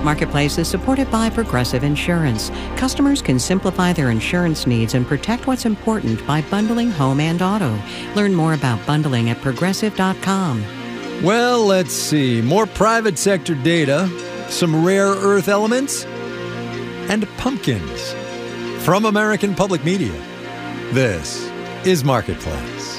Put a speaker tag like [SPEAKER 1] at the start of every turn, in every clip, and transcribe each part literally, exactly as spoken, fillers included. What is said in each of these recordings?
[SPEAKER 1] Marketplace is supported by Progressive Insurance. Customers can simplify their insurance needs and protect what's important by bundling home and auto. Learn more about bundling at progressive dot com.
[SPEAKER 2] Well, let's see. More private sector data, some rare earth elements, and pumpkins. From American Public Media, this is Marketplace.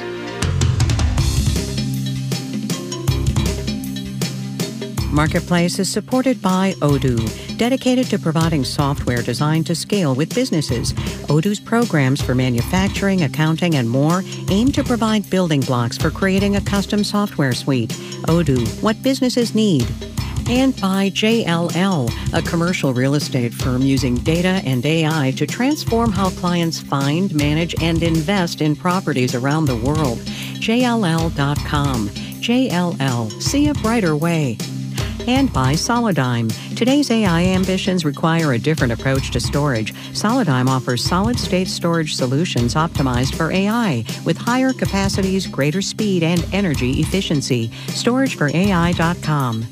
[SPEAKER 1] Marketplace is supported by Odoo, dedicated to providing software designed to scale with businesses. Odoo's programs for manufacturing, accounting, and more aim to provide building blocks for creating a custom software suite. Odoo, what businesses need. And by J L L, a commercial real estate firm using data and A I to transform how clients find, manage, and invest in properties around the world. J L L dot com. J L L. See a brighter way. And by Solidigm. Today's A I ambitions require a different approach to storage. Solidigm offers solid-state storage solutions optimized for A I with higher capacities, greater speed, and energy efficiency. storage for A I dot com.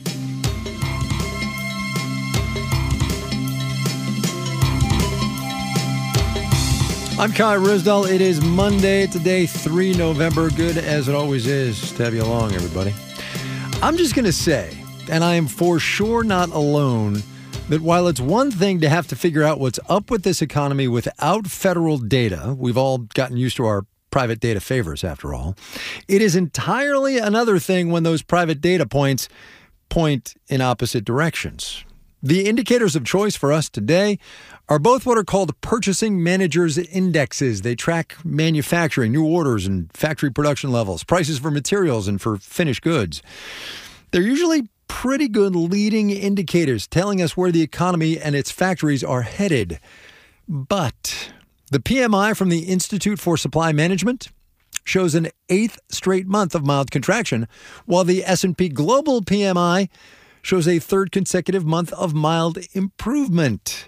[SPEAKER 2] I'm Kai Risdall. It is Monday today, the third of November. Good as it always is to have you along, everybody. I'm just going to say, and I am for sure not alone, that while it's one thing to have to figure out what's up with this economy without federal data, we've all gotten used to our private data favors after all, it is entirely another thing when those private data points point in opposite directions. The indicators of choice for us today are both what are called purchasing managers' indexes. They track manufacturing, new orders, and factory production levels, prices for materials and for finished goods. They're usually pretty good leading indicators telling us where the economy and its factories are headed. But the P M I from the Institute for Supply Management shows an eighth straight month of mild contraction, while the S and P Global P M I shows a third consecutive month of mild improvement.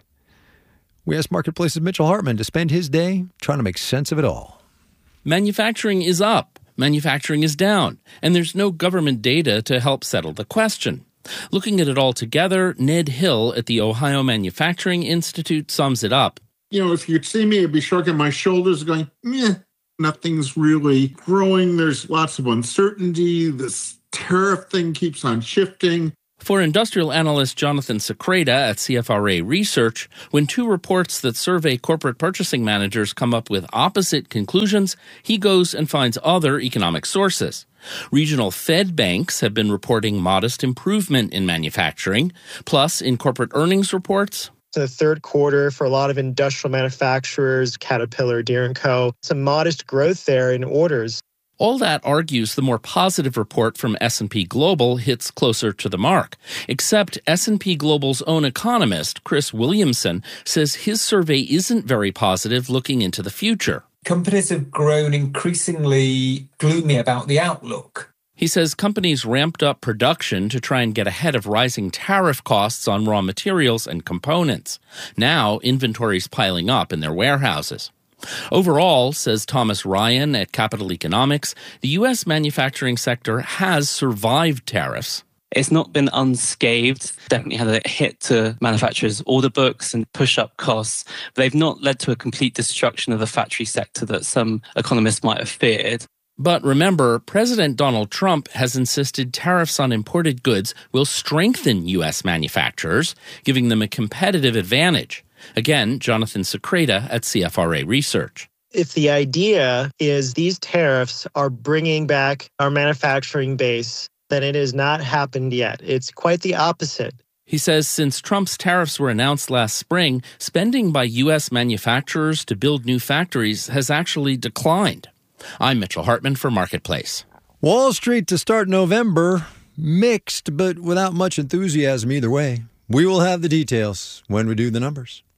[SPEAKER 2] We asked Marketplace's Mitchell Hartman to spend his day trying to make sense of it all.
[SPEAKER 3] Manufacturing is up. Manufacturing is down, and there's no government data to help settle the question. Looking at it all together, Ned Hill at the Ohio Manufacturing Institute sums it up.
[SPEAKER 4] You know, if you'd see me, I'd be shrugging my shoulders going, meh, nothing's really growing. There's lots of uncertainty. This tariff thing keeps on shifting.
[SPEAKER 3] For industrial analyst Jonathan Secreta at C F R A Research, when two reports that survey corporate purchasing managers come up with opposite conclusions, he goes and finds other economic sources. Regional Fed banks have been reporting modest improvement in manufacturing. Plus, in corporate earnings reports,
[SPEAKER 5] the third quarter for a lot of industrial manufacturers, Caterpillar, Deere and Co., some modest growth there in orders.
[SPEAKER 3] All that argues the more positive report from S and P Global hits closer to the mark. Except S and P Global's own economist, Chris Williamson, says his survey isn't very positive looking into the future.
[SPEAKER 6] Companies have grown increasingly gloomy about the outlook.
[SPEAKER 3] He says companies ramped up production to try and get ahead of rising tariff costs on raw materials and components. Now, inventory's piling up in their warehouses. Overall, says Thomas Ryan at Capital Economics, the U S manufacturing sector has survived tariffs.
[SPEAKER 7] It's not been unscathed. Definitely had a hit to manufacturers' order books and push-up costs. But they've not led to a complete destruction of the factory sector that some economists might have feared.
[SPEAKER 3] But remember, President Donald Trump has insisted tariffs on imported goods will strengthen U S manufacturers, giving them a competitive advantage. Again, Jonathan Secreta at C F R A Research.
[SPEAKER 5] If the idea is these tariffs are bringing back our manufacturing base, then it has not happened yet. It's quite the opposite.
[SPEAKER 3] He says since Trump's tariffs were announced last spring, spending by U S manufacturers to build new factories has actually declined. I'm Mitchell Hartman for Marketplace.
[SPEAKER 2] Wall Street to start November, mixed but without much enthusiasm either way. We will have the details when we do the numbers.